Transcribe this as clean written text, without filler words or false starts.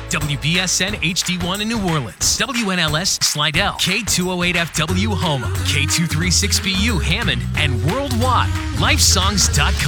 WBSN HD1 in New Orleans, WNLS Slidell, K208FW Houma, K236BU Hammond, and worldwide, lifesongs.com.